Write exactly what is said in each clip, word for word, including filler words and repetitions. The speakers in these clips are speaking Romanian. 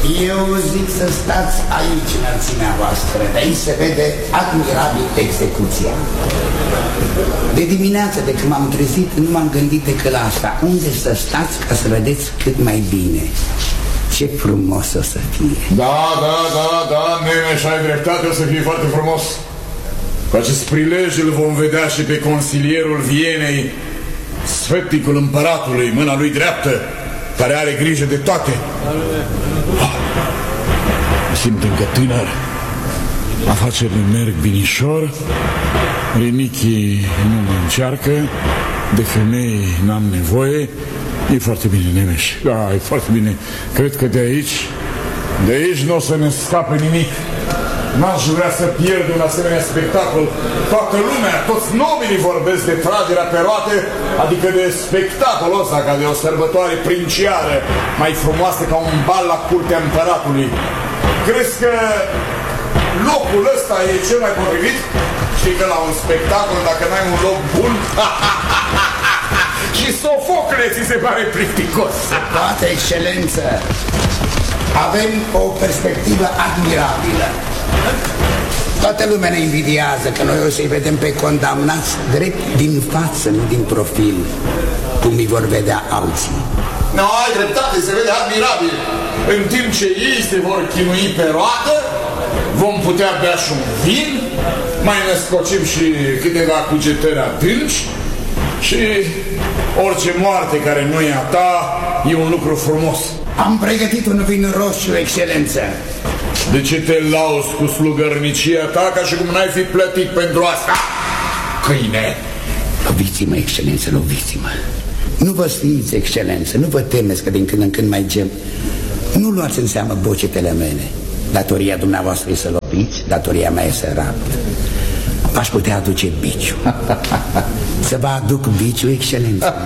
Eu zic să stați aici, înălțimea voastră. De aici se vede admirabil execuția. De dimineață, de când m-am trezit, nu m-am gândit decât la asta. Unde să stați ca să vedeți cât mai bine. Ce frumos o să fie. Da, da, da, da, Nemeș, ai dreptate, o să fie foarte frumos. Cu acest prilej îl vom vedea și pe consilierul Vienei, sfătnicul împăratului, mâna lui dreaptă, care are grijă de toate. Ah, mă simt încă tânăr. Afacerile merg binișor, rinichii nu mă încearcă, de femei n-am nevoie. E foarte bine, Nemeș. Da, e foarte bine. Cred că de aici, de aici nu o să ne scape nimic. N-aș vrea să pierd un asemenea spectacol. Toată lumea, toți nobilii vorbesc de tragerea pe roate, adică de spectacolul ăsta, ca de o sărbătoare princiară, mai frumoasă ca un bal la curtea împăratului. Crezi că locul ăsta e cel mai potrivit? Știi că la un spectacol, dacă n-ai un loc bun, și Sofocle ți se pare plicticos. Toată excelență, avem o perspectivă admirabilă. Toată lumea ne invidiază că noi o să-i vedem pe condamnați drept din față, nu din profil, cum îi vor vedea alții. Nu, ai dreptate, se vede admirabil. În timp ce ei se vor chinui pe roată, vom putea bea și un vin, mai născocim și câteva cugetări adânci și orice moarte care nu e a ta e un lucru frumos. Am pregătit un vin roșu, excelență. De ce te lauzi cu slugărnicia ta ca și cum n-ai fi plătit pentru asta? Câine! Loviți-mă, excelență, loviți-mă. Nu vă sfiiți, excelență, nu vă temeți că din când în când mai gem. Nu luați în seamă bocetele mele. Datoria dumneavoastră e să loviți, datoria mea e să rapt. V-aș putea aduce biciu. Să vă aduc biciu, excelență.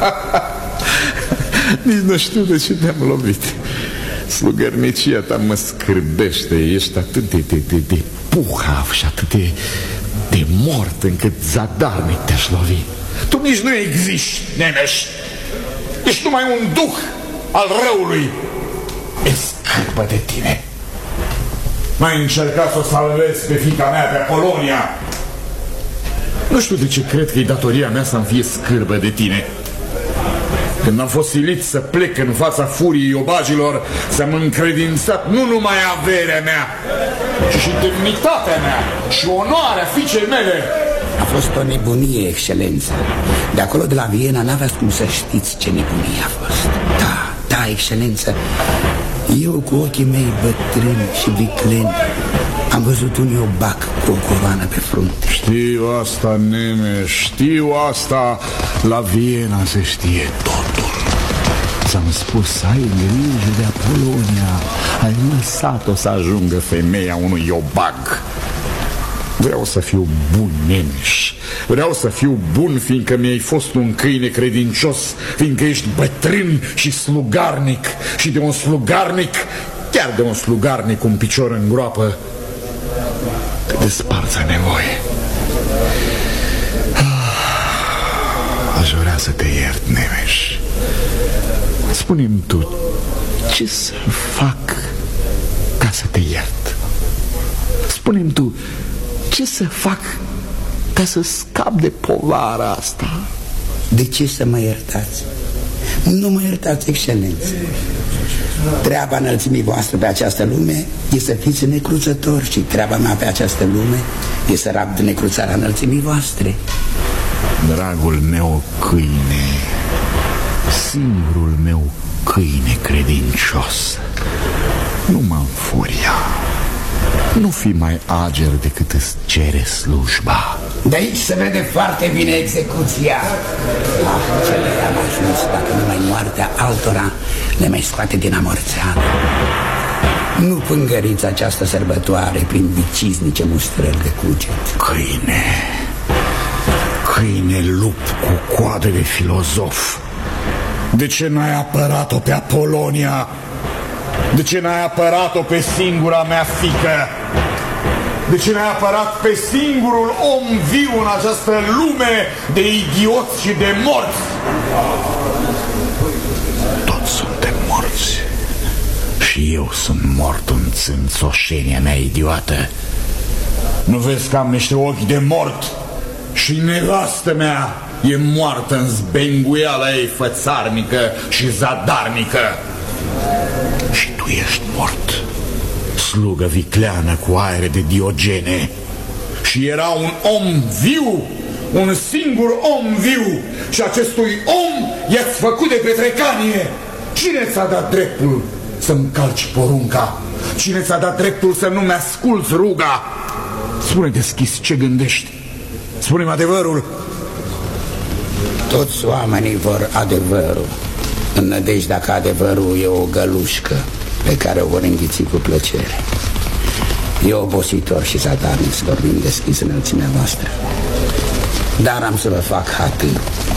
Nici nu știu de ce te-am lovit. Slugărnicia ta mă scârbește. Ești atât de, de, de, de puhav și atât de, de mort încât zadarnic te-aș lovi. Tu nici nu existi, Nemeș. Ești numai un duh al răului. E scârbă de tine. Mai încercat să o salvezi pe fiica mea, pe Apolonia. Nu știu de ce cred că e datoria mea să-mi fie scârbă de tine. Când am fost silit să plec în fața furiei iobagilor, ți-am încredințat nu numai averea mea, ci și demnitatea mea și onoarea fiicei mele. A fost o nebunie, excelență. De acolo, de la Viena, n-aveați cum să știți ce nebunie a fost. Da, da, excelență. Eu cu ochii mei bătrâni și vicleni am văzut un iobac cu o coroană pe frunte. Știu asta, Neme, știu asta. La Viena se știe totul. Ți-am spus, ai grijă de Apolonia. Ai lăsat-o să ajungă femeia unui iobac. Vreau să fiu bun, Nemeș. Vreau să fiu bun, fiindcă mi-ai fost un câine credincios, fiindcă ești bătrân și slugarnic. Și de un slugarnic, chiar de un slugarnic, un picior în groapă, te desparți a nevoie. Aș vrea să te iert, Nemeș. Spune-mi tu, ce să fac ca să te iert? Spune-mi tu, ce să fac ca să scap de povara asta? De ce să mă iertați? Nu mă iertați, excelență. Treaba înălțimii voastre pe această lume e să fiți necruțători și treaba mea pe această lume e să rabd necruțarea înălțimii voastre. Dragul meu câine, singurul meu câine credincios, nu mă înfuria. Nu fi mai ager decât îți cere slujba. De aici se vede foarte bine execuția. Ah, ce le-am ajuns dacă numai moartea altora le mai scoate din amorțeală. Nu pângăriți această sărbătoare prin viciznice mustrări de cuget. Câine, câine lup cu coadă de filozof, de ce n-ai apărat-o pe Apolonia? De ce n-ai apărat-o pe singura mea fiică? De ce n-ai apărat pe singurul om viu în această lume de idioți și de morți? Toți suntem morți și eu sunt mort în țânțoșenia mea idiotă. Nu vezi că am niște ochi de mort? Și nevastă mea e moartă în zbenguiala ei fățarnică și zadarnică. Și tu ești mort, slugă vicleană cu aere de Diogene. Și era un om viu, un singur om viu. Și acestui om i-ați făcut de petrecanie. Cine ți-a dat dreptul să-mi calci porunca? Cine ți-a dat dreptul să nu-mi asculți ruga? Spune deschis ce gândești. Spune-mi adevărul. Toți oamenii vor adevărul, în nădejdea că adevărul e o gălușcă pe care o vor înghiți cu plăcere. E obositor și zadarnic să vorbim deschis înălțimea voastră, dar am să vă fac hatâr.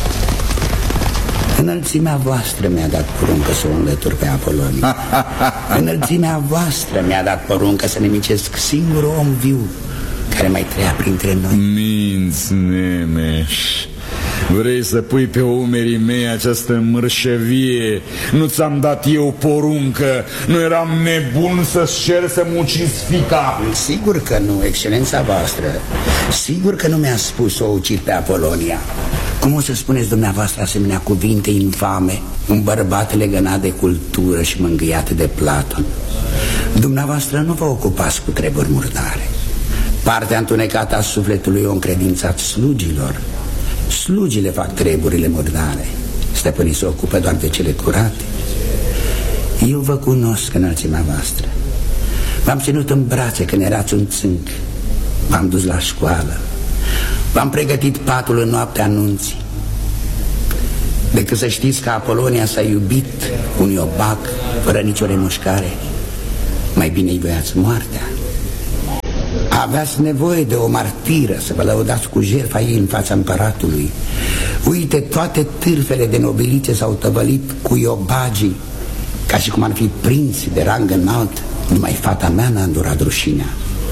Înălțimea voastră mi-a dat poruncă să o înlătur pe Apolonia. Înălțimea voastră mi-a dat poruncă să nimicesc singurul om viu care mai trăia printre noi. Minți, Nemeș. Vrei să pui pe umerii mei această mărșăvie? Nu ți-am dat eu poruncă? Nu eram nebun să-ți cer să-mi ucizi fica? Sigur că nu, excelența voastră. Sigur că nu mi-a spus să o ucid pe Apolonia. Cum o să spuneți dumneavoastră asemenea cuvinte infame? Un bărbat legănat de cultură și mângâiat de Platon. Dumneavoastră nu vă ocupați cu treburi murdare. Partea întunecată a sufletului o încredințați slugilor. Slugile fac treburile murdare. Stăpânii se ocupă doar de cele curate. Eu vă cunosc înălțimea voastră. V-am ținut în brațe când erați un țânc. V-am dus la școală. V-am pregătit patul în noaptea anunții. Decât să știți că Apolonia s-a iubit un iobac fără nicio remușcare, mai bine îi voiați moartea. Aveați nevoie de o martiră să vă lăudați cu jertfa ei în fața împăratului. Uite, toate târfele de nobilițe s-au tăvălit cu iobagii, ca și cum ar fi prinți de rang înalt. Numai fata mea n-a îndurat rușinea.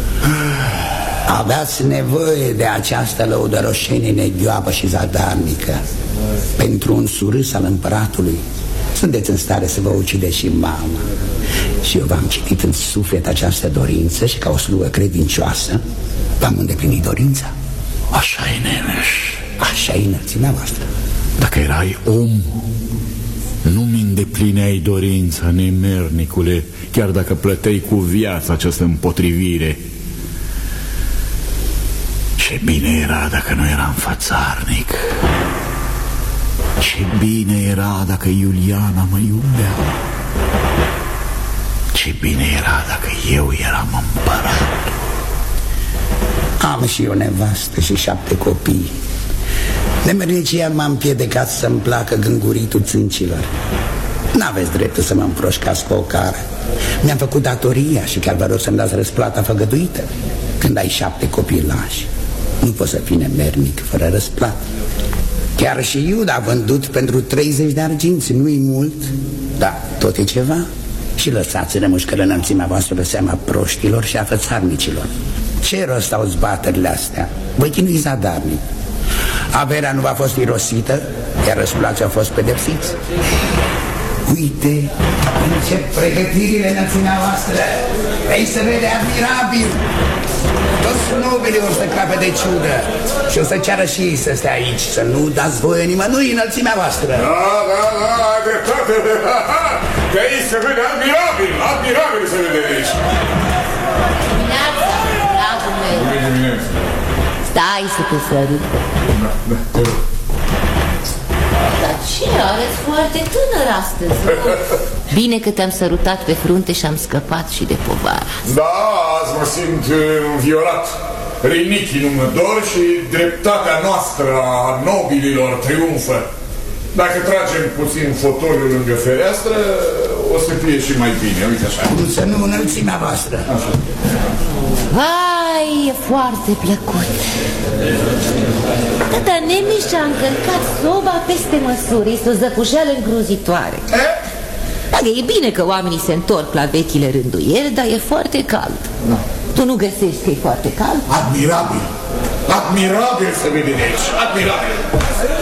Aveați nevoie de această lăudăroșenie negioabă și zadarnică pentru un surâs al împăratului. Sunteți în stare să vă ucideți și mama. Și eu v-am citit în suflet această dorință și ca o slugă credincioasă v-am îndeplinit dorința. Așa e, Nemeș. Așa e înălțimea voastră. Dacă erai om, nu-mi îndeplineai dorința, nemernicule, chiar dacă plăteai cu viața această împotrivire. Ce bine era dacă nu eram fățarnic. Ce bine era dacă Iuliana mă iubea. Ce bine era dacă eu eram împăratul. Am și eu nevastă și șapte copii. Nemernicia m-a împiedicat să-mi placă gânguritul țâncilor. N-aveți dreptul să mă împroșcați cu o cară. Mi-am făcut datoria și chiar vă rog să-mi dați răsplata făgăduită. Când ai șapte copii lași, nu poți să fii nemernic fără răsplată. Chiar și Iuda a vândut pentru treizeci de arginți, nu-i mult, da, tot e ceva. Și lăsați remușcări înălțimea voastră pe seama proștilor și a fățarnicilor. Ce rost au zbaterile astea? Voi chinui zadarnic. Averea nu v-a fost irosită, iar răsplații au fost pedepsiți. Uite, încep pregătirile înălțimea voastră. Ei se vede admirabil. Toți nobilii o să cape de ciudă și o să ceară și ei să stea aici, să nu dați voie nimănui înălțimea voastră. Da, da, da, ai dreptate. Că aici se vede admirabil, admirabil se vede aici. Dimineața, dragul meu. Stai să te sărut. Da, da, te rog. Dar ce, arăți foarte tânăr astăzi. Bine că te-am sărutat pe frunte și am scăpat și de povară. Da, azi mă simt înviorat. Rinichii nu mă dor și dreptatea noastră a nobililor triumfă. Dacă tragem puțin fotoliul lângă fereastră, o să fie și mai bine. Uite așa. Cum să nu înălțimea voastră. Așa. Vai, e foarte plăcut. Tata Nemeș a încărcat soba peste măsuri. Este o zăpușeală îngrozitoare. Dacă e bine că oamenii se întorc la vechile rânduieli, dar e foarte cald. Da. Tu nu găsești că e foarte cald? Admirabil. Admirabil se vede de aici. Admirabil.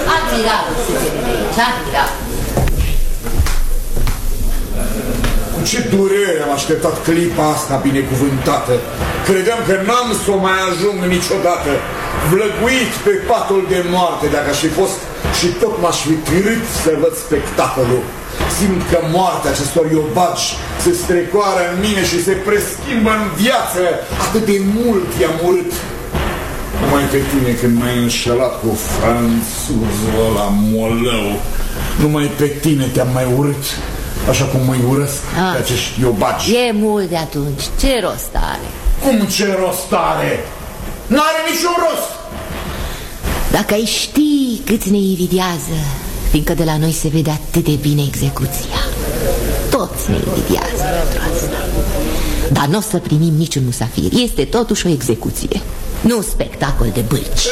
Admirabil se vede de aici, admirabil. Cu ce durere am așteptat clipa asta binecuvântată. Credeam că n-am să o mai ajung niciodată. Vlăguit pe patul de moarte dacă aș fi fost și tot m-aș fi târât să văd spectacolul. Simt că moartea acestor iobagi se strecoară în mine și se preschimbă în viață. Atât de mult i-am urât. Numai pe tine când m-ai înșelat cu franțuzul ăla molău. Numai pe tine te-am mai urât. Așa cum mă urăsc pe acești iobagi. E mult de atunci, ce rost are? Cum ce rost are? N-are niciun rost. Dacă ai ști câți ne invidiază, fiindcă de la noi se vede atât de bine execuția. Toți ne invidiază pentru asta. Dar nu o să primim niciun musafir. Este totuși o execuție, nu spectacol de bâlci.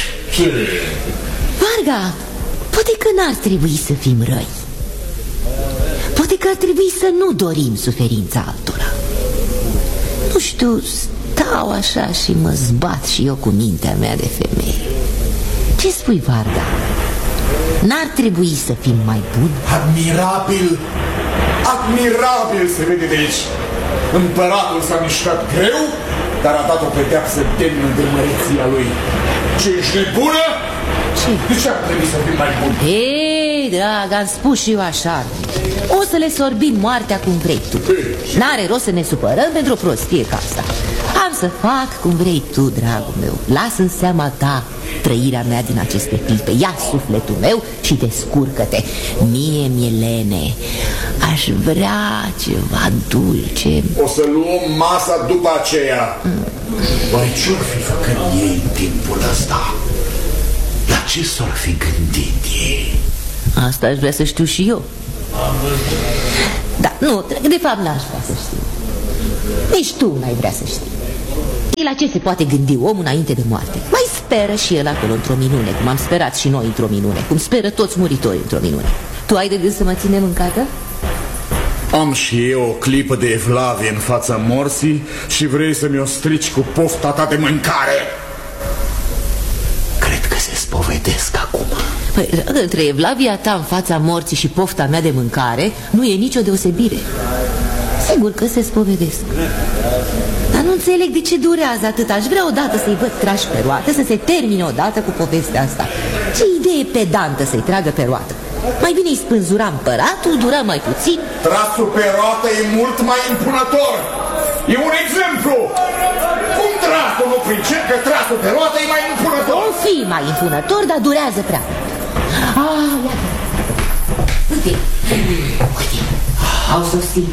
Varga, poate că n-ar trebui să fim răi. Poate că ar trebui să nu dorim suferința altora. Nu știu, stau așa și mă zbat și eu cu mintea mea de femeie. Ce spui, Varga? N-ar trebui să fim mai buni? Admirabil! Admirabil se vede de aici. Împăratul s-a mișcat greu, dar a dat o pedeapsă demnă de măreția lui. Ce, ești nebună? Ce? De ce ar trebui să fim mai buni? Ei, dragă, am spus și eu așa. O să le sorbim moartea cum vrei tu. N-are rost să ne supărăm pentru o prostie ca asta. Am să fac cum vrei tu, dragul meu. Lasă în seama ta trăirea mea din aceste clipe. Ia sufletul meu și descurcă-te. Mie, Milene, aș vrea ceva dulce. O să luăm masa după aceea. mm. Oare ce-or fi făcut ei în timpul ăsta? La ce s-or fi gândit ei? Asta aș vrea să știu și eu. Da, nu, de fapt n-aș vrea să știu. Nici tu n-ai vrea să știi. E la ce se poate gândi omul înainte de moarte? Mai speră și el acolo într-o minune, cum am sperat și noi într-o minune, cum speră toți muritorii într-o minune. Tu ai de gând să mă ținem în cadă? Am și eu o clipă de evlavie în fața morții și vrei să-mi o strici cu pofta ta de mâncare. Cred că se spovedesc acum. Păi, între evlavia ta în fața morții și pofta mea de mâncare nu e nicio deosebire. Sigur că se spovedesc. Dar nu înțeleg de ce durează atât. Aș vrea odată să-i văd trași pe roată, să se termine odată cu povestea asta. Ce idee pedantă să-i tragă pe roată. Mai bine îi spânzura împăratul, dura mai puțin. Trasul pe roată e mult mai impunător. E un exemplu. Cum dracu nu pricep că trasul pe roată e mai impunător? O fi mai impunător, dar durează prea mult. Ah, iată. Uite, uite, au sosit.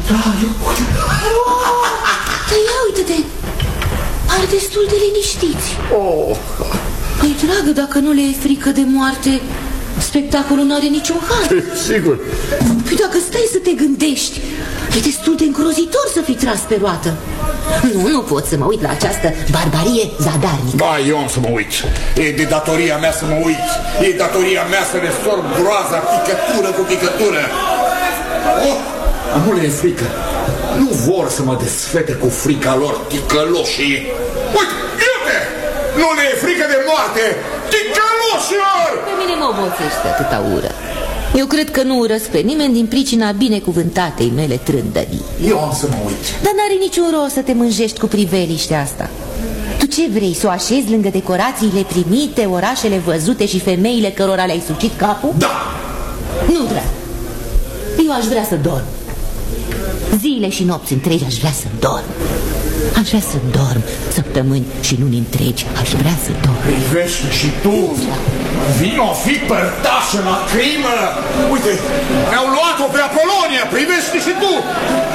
Păi ia, uite-te, par destul de liniștiți. Oh. Păi, dragă, dacă nu le e frică de moarte, spectacolul nu are niciun har. Sigur. Păi dacă stai să te gândești, e destul de îngrozitor să fii tras pe roată. Nu, nu pot să mă uit la această barbarie zadarnică. Ba, eu am să mă uit. E de datoria mea să mă uit. E datoria mea să le sorb groaza picătură cu picătură. Oh, nu le e frică. Nu vor să mă desfete cu frica lor ticăloșii. Uite, iute! Nu le e frică de moarte, ticăloșilor! Pe mine mă obosește atâta ură. Eu cred că nu urăsc pe nimeni din pricina binecuvântatei mele trândării. Eu am să mă uit. Dar n-are niciun rost să te mânjești cu priveliștea asta. Tu ce vrei, să o așezi lângă decorațiile primite, orașele văzute și femeile cărora le-ai sucit capul? Da! Nu, drag. Eu aș vrea să dorm. Zile și nopți întregi aș vrea să dorm. Aș vrea să dorm săptămâni și luni întregi. Aș vrea să dorm. Privește și tu. Vino fi părtașă la crimă. Uite, mi-au luat-o pe Apolonia. Privește și tu.